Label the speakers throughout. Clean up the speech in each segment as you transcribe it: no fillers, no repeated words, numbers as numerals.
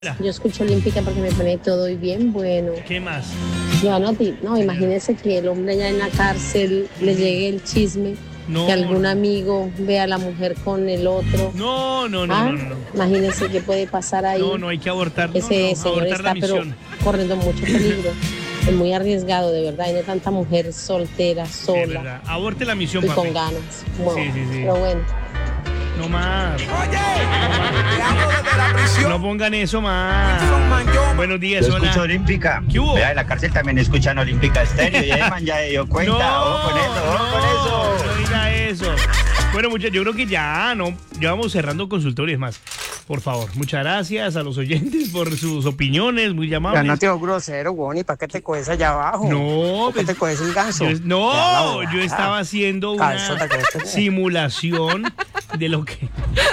Speaker 1: Yo escucho Olímpica porque me pone todo y bien bueno.
Speaker 2: ¿Qué más?
Speaker 1: Yo no, imagínese que el hombre allá en la cárcel le llegue el chisme,
Speaker 2: No,
Speaker 1: que algún amigo vea a la mujer con el otro.
Speaker 2: No.
Speaker 1: Imagínese qué puede pasar ahí.
Speaker 2: No, hay que abortar.
Speaker 1: Ese señor
Speaker 2: abortar la
Speaker 1: está pero
Speaker 2: misión.
Speaker 1: corriendo mucho peligro. Es muy arriesgado, de verdad. Y no tanta mujer soltera,
Speaker 2: Es
Speaker 1: sola
Speaker 2: verdad. Aborte la misión,
Speaker 1: y
Speaker 2: papi.
Speaker 1: con ganas. Bueno,
Speaker 2: Sí.
Speaker 1: pero bueno.
Speaker 2: No más.
Speaker 3: Oye, te hablo desde la prisión.
Speaker 2: No pongan eso más. Buenos días,
Speaker 4: Yo
Speaker 2: hola.
Speaker 4: escucho Olímpica.
Speaker 2: ¿Qué hubo?
Speaker 4: Vea, en la cárcel también escuchan Olímpica Estéreo. Y man ya dio cuenta. Ojo con eso.
Speaker 2: No diga eso. Bueno, muchachos, yo creo que ya vamos cerrando consultorios más. Por favor, muchas gracias a los oyentes por sus opiniones, muy
Speaker 5: Ya
Speaker 2: llamables.
Speaker 5: no te hago grosero, weón, ¿y para qué te coges allá abajo?
Speaker 2: No,
Speaker 5: ¿Por qué te coges el ganso?
Speaker 2: Yo estaba haciendo una
Speaker 5: Calzota que este-
Speaker 2: simulación de lo que...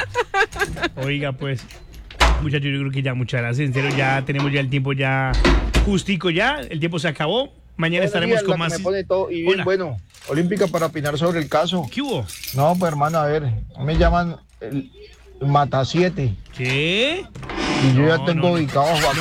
Speaker 2: Oiga, pues, muchachos, yo creo que ya, muchas gracias. En serio, ya tenemos ya el tiempo ya justico ya. El tiempo se acabó. Mañana estaremos con más...
Speaker 6: Me pone todo y bien,
Speaker 2: Hola.
Speaker 6: bueno, Olímpica para opinar sobre el caso.
Speaker 2: ¿Qué hubo?
Speaker 6: No, pues hermano, a ver, me llaman el Mata 7
Speaker 2: ¿Qué?
Speaker 6: y yo
Speaker 2: No,
Speaker 6: ya tengo
Speaker 2: no.
Speaker 6: ubicado a Joaquín.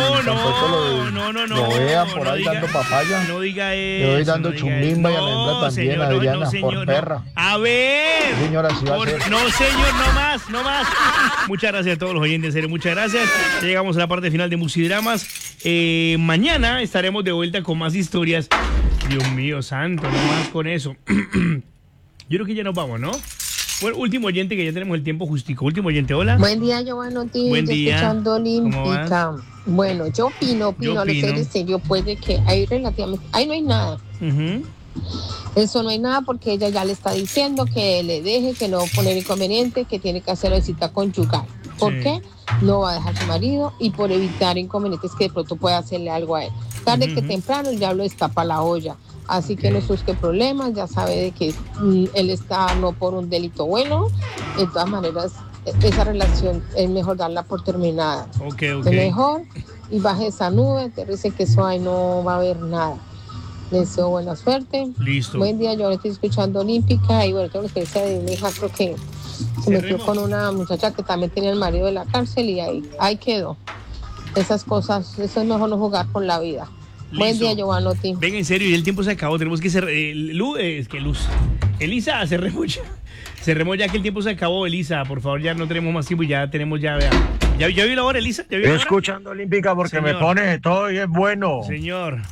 Speaker 2: No.
Speaker 6: Lo vean por ahí
Speaker 2: diga-
Speaker 6: dando papaya.
Speaker 2: No diga eso.
Speaker 6: Le voy dando
Speaker 2: no diga
Speaker 6: chumbimba
Speaker 2: eso.
Speaker 6: y a la hembra
Speaker 2: No,
Speaker 6: también,
Speaker 2: señor,
Speaker 6: Adriana,
Speaker 2: señor,
Speaker 6: por perra.
Speaker 2: A ver.
Speaker 6: Sí, señora, así va a ser.
Speaker 2: No, señor, no más. Muchas gracias a todos los oyentes, en serio, muchas gracias. Ya llegamos a la parte final de Musidramas. Mañana estaremos de vuelta con más historias. Dios mío, santo, no más con eso. Yo creo que ya nos vamos, ¿no? Bueno, último oyente, que ya tenemos el tiempo justico. Último oyente, hola.
Speaker 1: Buen día, Giovanotti.
Speaker 2: Buen
Speaker 1: Yo
Speaker 2: día.
Speaker 1: escuchando
Speaker 2: ¿Cómo
Speaker 1: Olímpica. Bueno, yo opino,
Speaker 2: Yo
Speaker 1: lo
Speaker 2: opino.
Speaker 1: sé serio, puede que ahí relativamente, ahí no hay nada.
Speaker 2: Ujú.
Speaker 1: Eso no hay nada porque ella ya le está diciendo que le deje, que no va a poner inconveniente, que tiene que hacer la visita conyugal. ¿Por
Speaker 2: Sí.
Speaker 1: qué? No va a dejar a su marido y por evitar inconvenientes que de pronto pueda hacerle algo a él. Tarde que
Speaker 2: Ujú.
Speaker 1: temprano el diablo destapa la olla. Así que no busque problemas, ya sabe de que él está no por un delito bueno. De todas maneras, esa relación es mejor darla por terminada.
Speaker 2: Ok.
Speaker 1: Es mejor y baje esa nube, aterrice que eso ahí no va a haber nada. Les deseo buena suerte.
Speaker 2: Listo.
Speaker 1: Buen día, yo ahora estoy escuchando Olímpica y bueno, tengo la experiencia de mi hija, creo que se metió
Speaker 2: Cerremos.
Speaker 1: con una muchacha que también tenía el marido de la cárcel y ahí quedó. Esas cosas, eso es mejor no jugar con la vida. Buen
Speaker 2: Listo.
Speaker 1: día, Giovanotti.
Speaker 2: Venga, en serio, y el tiempo se acabó. Tenemos que cerrar. Luz. Elisa, cerremos ya que el tiempo se acabó, Elisa. Por favor, ya no tenemos más tiempo y ya tenemos ya. Vea. ¿Ya vio la hora, Elisa? ¿Ya vio
Speaker 4: Yo
Speaker 2: la hora?
Speaker 4: escuchando Olímpica porque
Speaker 2: Señor.
Speaker 4: me pone de todo y es bueno.
Speaker 2: Señor.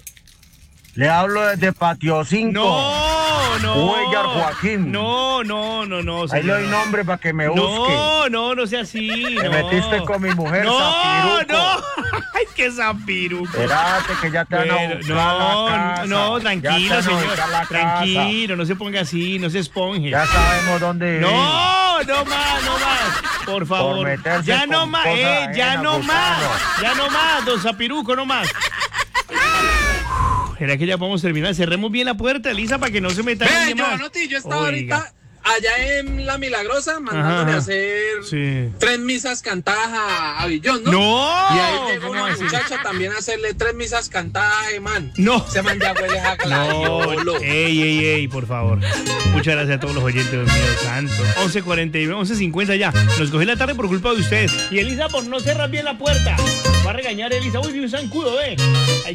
Speaker 4: Le hablo desde Patio 5.
Speaker 2: No.
Speaker 4: Huellar Joaquín.
Speaker 2: No.
Speaker 4: Ahí le doy
Speaker 2: señor.
Speaker 4: nombre para que me busque.
Speaker 2: No sea así.
Speaker 4: Te
Speaker 2: no.
Speaker 4: metiste con mi mujer, Zapiruco.
Speaker 2: No. Ay, qué zapiruco.
Speaker 4: Espérate que ya te van a
Speaker 2: Bueno,
Speaker 4: buscar la casa.
Speaker 2: no,
Speaker 4: Ya
Speaker 2: tranquilo,
Speaker 4: te van a
Speaker 2: señor.
Speaker 4: buscar la casa.
Speaker 2: Tranquilo, no se ponga así, no se esponje.
Speaker 4: Ya sabemos dónde vivir.
Speaker 2: No más. Por favor.
Speaker 4: Por meterse
Speaker 2: Ya
Speaker 4: con
Speaker 2: no más,
Speaker 4: cosas
Speaker 2: ya
Speaker 4: ajenas,
Speaker 2: no más.
Speaker 4: gusano.
Speaker 2: Ya no más, don Zapiruco, no más. ¿Será que ya podemos terminar? Cerremos bien la puerta, Elisa, para que no se meta
Speaker 7: Ve,
Speaker 2: nadie más.
Speaker 7: Giovanotti, yo estaba
Speaker 2: Oiga.
Speaker 7: ahorita allá en La Milagrosa mandándole
Speaker 2: Ajá.
Speaker 7: a hacer
Speaker 2: Sí.
Speaker 7: 3 misas cantadas a Villón, ¿no?
Speaker 2: No.
Speaker 7: Y ahí llegó
Speaker 2: ¿Cómo
Speaker 7: una
Speaker 2: así?
Speaker 7: muchacha también a hacerle 3 misas cantadas a man.
Speaker 2: No.
Speaker 7: Se man ya huele a
Speaker 2: No,
Speaker 7: gladiolo.
Speaker 2: ey, por favor. Muchas gracias a todos los oyentes, Dios mío santo. 11:49, 11:50 ya. Nos cogió la tarde por culpa de ustedes. Y Elisa, por no cerrar bien la puerta. Va a regañar Elisa. Uy, un zancudo,